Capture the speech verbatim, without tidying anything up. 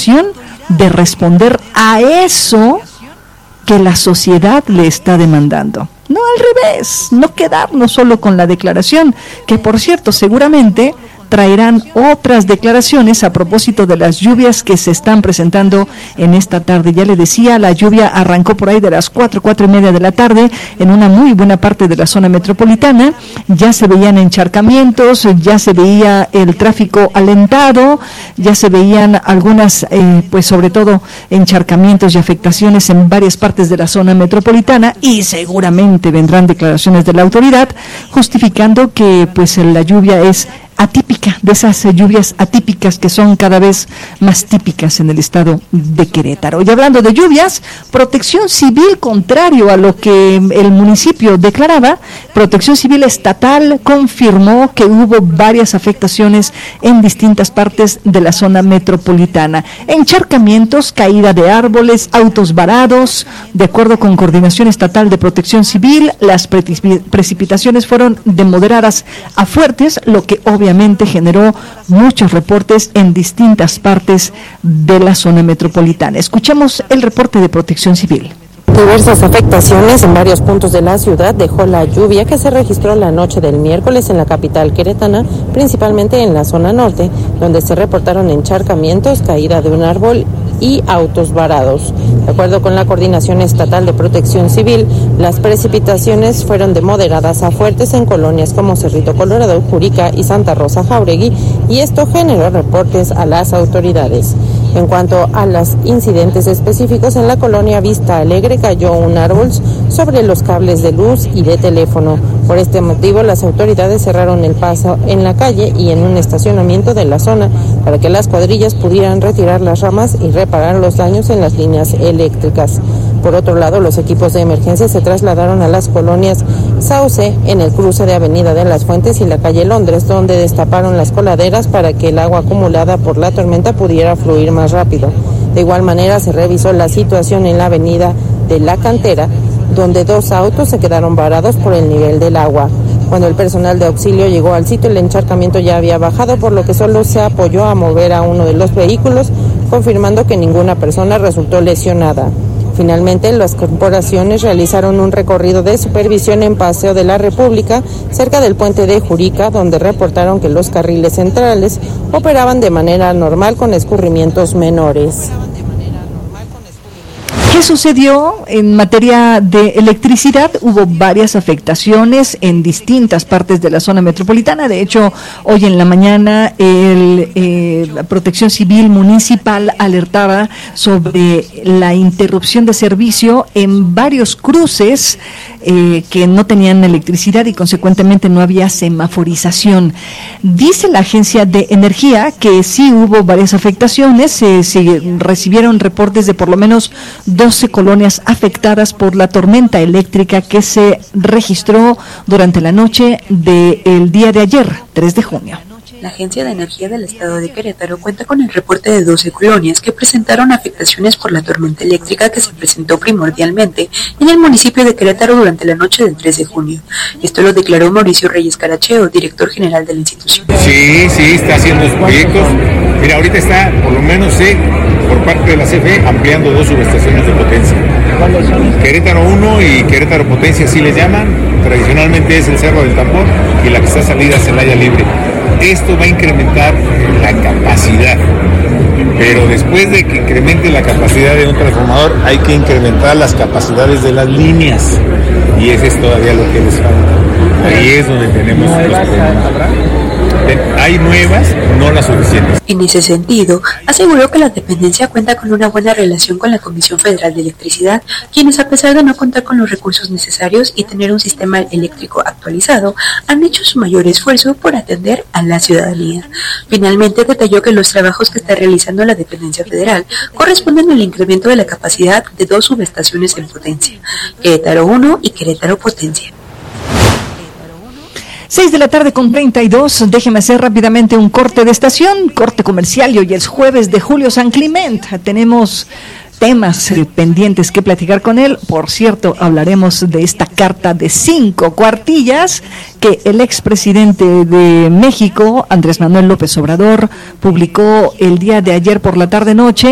obligación de responder a eso que la sociedad le está demandando. No al revés, no quedarnos solo con la declaración, que por cierto seguramente traerán otras declaraciones a propósito de las lluvias que se están presentando en esta tarde. Ya le decía, la lluvia arrancó por ahí de las cuatro, cuatro y media de la tarde en una muy buena parte de la zona metropolitana. Ya se veían encharcamientos, ya se veía el tráfico alentado, ya se veían algunas, eh, pues sobre todo encharcamientos y afectaciones en varias partes de la zona metropolitana, y seguramente vendrán declaraciones de la autoridad justificando que pues la lluvia es atípica, de esas lluvias atípicas que son cada vez más típicas en el estado de Querétaro. Y hablando de lluvias, Protección Civil, contrario a lo que el municipio declaraba, Protección Civil Estatal confirmó que hubo varias afectaciones en distintas partes de la zona metropolitana. Encharcamientos, caída de árboles, autos varados. De acuerdo con Coordinación Estatal de Protección Civil, las precipitaciones fueron de moderadas a fuertes, lo que obviamente Obviamente generó muchos reportes en distintas partes de la zona metropolitana. Escuchemos el reporte de Protección Civil. Diversas afectaciones en varios puntos de la ciudad dejó la lluvia que se registró la noche del miércoles en la capital queretana, principalmente en la zona norte, donde se reportaron encharcamientos, caída de un árbol y autos varados. De acuerdo con la Coordinación Estatal de Protección Civil, las precipitaciones fueron de moderadas a fuertes en colonias como Cerrito Colorado, Jurica y Santa Rosa Jáuregui, y esto generó reportes a las autoridades. En cuanto a los incidentes específicos, en la colonia Vista Alegre cayó un árbol sobre los cables de luz y de teléfono. Por este motivo, las autoridades cerraron el paso en la calle y en un estacionamiento de la zona para que las cuadrillas pudieran retirar las ramas y reparar los daños en las líneas eléctricas. Por otro lado, los equipos de emergencia se trasladaron a las colonias Sauce, en el cruce de Avenida de las Fuentes y la calle Londres, donde destaparon las coladeras para que el agua acumulada por la tormenta pudiera fluir más rápido. De igual manera, se revisó la situación en la Avenida de la Cantera, donde dos autos se quedaron varados por el nivel del agua. Cuando el personal de auxilio llegó al sitio, el encharcamiento ya había bajado, por lo que solo se apoyó a mover a uno de los vehículos, confirmando que ninguna persona resultó lesionada. Finalmente, las corporaciones realizaron un recorrido de supervisión en Paseo de la República, cerca del puente de Jurica, donde reportaron que los carriles centrales operaban de manera normal con escurrimientos menores. ¿Qué sucedió en materia de electricidad? Hubo varias afectaciones en distintas partes de la zona metropolitana. De hecho, hoy en la mañana el eh, la Protección Civil Municipal alertaba sobre la interrupción de servicio en varios cruces eh, que no tenían electricidad y consecuentemente no había semaforización. Dice la Agencia de Energía que sí hubo varias afectaciones, eh, se recibieron reportes de por lo menos doce colonias afectadas por la tormenta eléctrica que se registró durante la noche del día de ayer, tres de junio. La Agencia de Energía del Estado de Querétaro cuenta con el reporte de doce colonias que presentaron afectaciones por la tormenta eléctrica que se presentó primordialmente en el municipio de Querétaro durante la noche del tres de junio. Esto lo declaró Mauricio Reyes Caracheo, director general de la institución. Sí, sí, está haciendo sus proyectos. Mira, ahorita está, por lo menos sé, por parte de la C F E, ampliando dos subestaciones de potencia. Querétaro uno y Querétaro Potencia, así les llaman. Tradicionalmente es el Cerro del Tambor y la que está salida Celaya Libre. Esto va a incrementar la capacidad, pero después de que incremente la capacidad de un transformador, hay que incrementar las capacidades de las líneas, y ese es todavía lo que les falta. Ahí es donde tenemos los problemas. Hay nuevas, no las suficientes. En ese sentido, aseguró que la dependencia cuenta con una buena relación con la Comisión Federal de Electricidad, quienes, a pesar de no contar con los recursos necesarios y tener un sistema eléctrico actualizado, han hecho su mayor esfuerzo por atender a la ciudadanía. Finalmente, detalló que los trabajos que está realizando la dependencia federal corresponden al incremento de la capacidad de dos subestaciones en potencia, Querétaro uno y Querétaro Potencia. Seis de la tarde con treinta y dos, déjeme hacer rápidamente un corte de estación, corte comercial, y hoy es jueves de Julio San Clement. Tenemos temas pendientes que platicar con él. Por cierto, hablaremos de esta carta de cinco cuartillas que el expresidente de México, Andrés Manuel López Obrador, publicó el día de ayer por la tarde-noche.